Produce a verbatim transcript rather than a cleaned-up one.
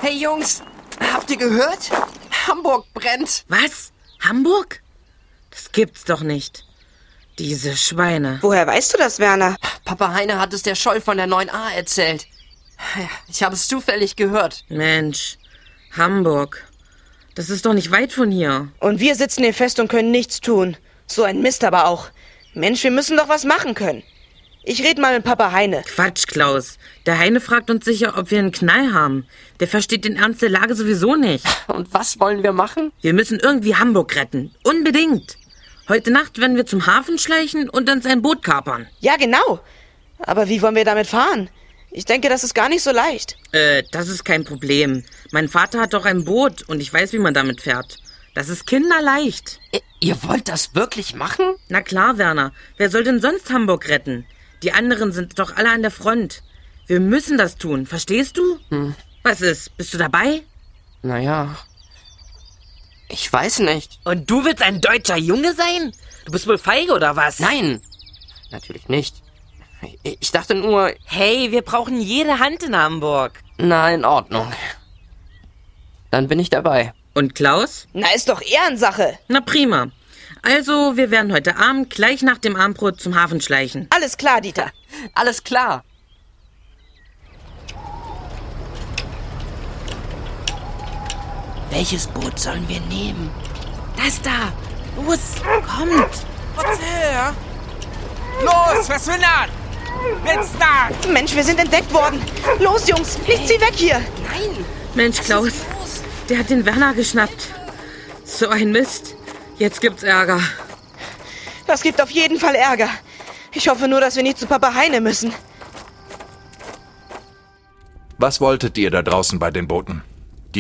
Hey Jungs, habt ihr gehört? Hamburg brennt. Was? Hamburg? Das gibt's doch nicht. Diese Schweine. Woher weißt du das, Werner? Papa Heine hat es der Scholl von der neun a erzählt. Ich habe es zufällig gehört. Mensch, Hamburg. Das ist doch nicht weit von hier. Und wir sitzen hier fest und können nichts tun. So ein Mist aber auch. Mensch, wir müssen doch was machen können. Ich red mal mit Papa Heine. Quatsch, Klaus. Der Heine fragt uns sicher, ob wir einen Knall haben. Der versteht den Ernst der Lage sowieso nicht. Und was wollen wir machen? Wir müssen irgendwie Hamburg retten. Unbedingt. Heute Nacht werden wir zum Hafen schleichen und dann sein Boot kapern. Ja, genau. Aber wie wollen wir damit fahren? Ich denke, das ist gar nicht so leicht. Äh, das ist kein Problem. Mein Vater hat doch ein Boot und ich weiß, wie man damit fährt. Das ist kinderleicht. Ihr wollt das wirklich machen? Na klar, Werner. Wer soll denn sonst Hamburg retten? Die anderen sind doch alle an der Front. Wir müssen das tun, verstehst du? Hm. Was ist? Bist du dabei? Naja, ich weiß nicht. Und du willst ein deutscher Junge sein? Du bist wohl feige, oder was? Nein, natürlich nicht. Ich dachte nur... Hey, wir brauchen jede Hand in Hamburg. Na, in Ordnung. Dann bin ich dabei. Und Klaus? Na, ist doch Ehrensache. Na prima. Also, wir werden heute Abend gleich nach dem Abendbrot zum Hafen schleichen. Alles klar, Dieter. Alles klar. Welches Boot sollen wir nehmen? Das da. Los, kommt. Was her? Los, verschwindet! Jetzt da! Mensch, wir sind entdeckt worden. Los, Jungs, nicht zieh weg hier. Nein. Mensch, Klaus, der hat den Werner geschnappt. So ein Mist. Jetzt gibt's Ärger. Das gibt auf jeden Fall Ärger. Ich hoffe nur, dass wir nicht zu Papa Heine müssen. Was wolltet ihr da draußen bei den Booten?